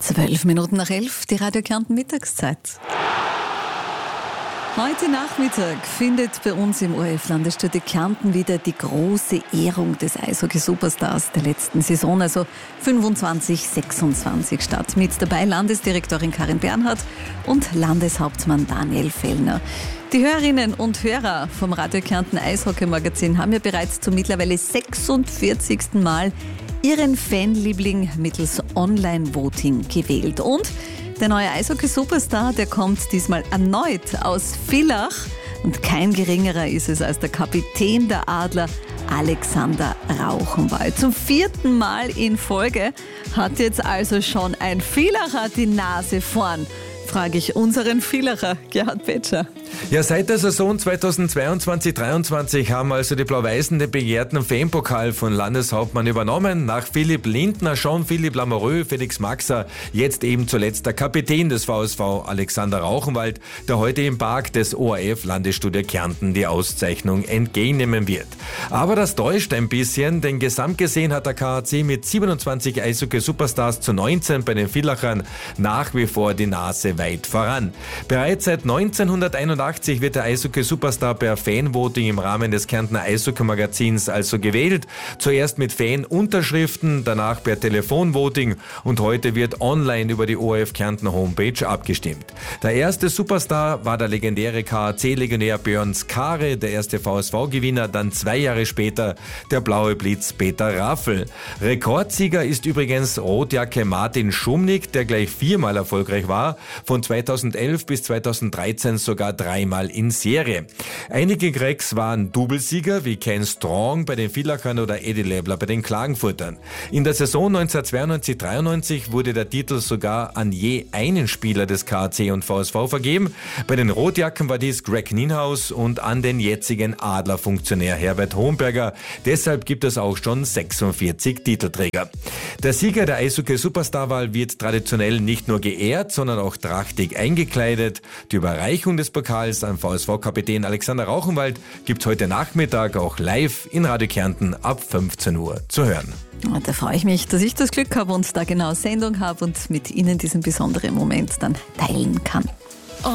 11:12, die Radio Kärnten Mittagszeit. Heute Nachmittag findet bei uns im ORF-Landesstudio Kärnten wieder die große Ehrung des Eishockey-Superstars der letzten Saison, also 25/26 statt. Mit dabei Landesdirektorin Karin Bernhardt und Landeshauptmann Daniel Fellner. Die Hörerinnen und Hörer vom Radio Kärnten Eishockey-Magazin haben ja bereits zum mittlerweile 46. Mal ihren Fanliebling mittels Online-Voting gewählt. Und der neue Eishockey-Superstar, der kommt diesmal erneut aus Villach. Und kein geringerer ist es als der Kapitän der Adler, Alexander Rauchenwald. Zum 4. Mal in Folge hat jetzt also schon ein Villacher die Nase vorn. Frage ich unseren Villacher, Gerhard Petscher. Ja, seit der Saison 2022/23 haben also die Blau-Weißen den begehrten Fanpokal von Landeshauptmann übernommen. Nach Philipp Lindner, Jean-Philippe Lamoureux, Felix Maxer, jetzt eben zuletzt der Kapitän des VSV, Alexander Rauchenwald, der heute im Park des ORF-Landesstudio Kärnten die Auszeichnung entgegennehmen wird. Aber das täuscht ein bisschen, denn gesamt gesehen hat der KAC mit 27 Eishockey-Superstars zu 19 bei den Villachern nach wie vor die Nase weit voran. Bereits seit 1981 wird der Eishockey-Superstar per Fanvoting im Rahmen des Kärntner Eishockey-Magazins also gewählt. Zuerst mit Fan-Unterschriften, danach per Telefonvoting und heute wird online über die ORF Kärnten Homepage abgestimmt. Der erste Superstar war der legendäre KAC-Legionär Björn Skare, der erste VSV-Gewinner, dann 2 Jahre später der blaue Blitz Peter Raffel. Rekordsieger ist übrigens Rotjacke Martin Schumnick, der gleich 4-mal erfolgreich war, von 2011 bis 2013 sogar 3-mal in Serie. Einige Cracks waren Doublesieger wie Ken Strong bei den Villachern oder Eddie Lebler bei den Klagenfurtern. In der Saison 1992/93 wurde der Titel sogar an je einen Spieler des KAC und VSV vergeben. Bei den Rotjacken war dies Greg Nienhaus und an den jetzigen Adlerfunktionär Herbert Homberger. Deshalb gibt es auch schon 46 Titelträger. Der Sieger der Eishockey-Superstarwahl wird traditionell nicht nur geehrt, sondern auch trächtig eingekleidet. Die Überreichung des Pokals an VSV-Kapitän Alexander Rauchenwald gibt es heute Nachmittag auch live in Radio Kärnten ab 15 Uhr zu hören. Da freue ich mich, dass ich das Glück habe und da genau Sendung habe und mit Ihnen diesen besonderen Moment dann teilen kann.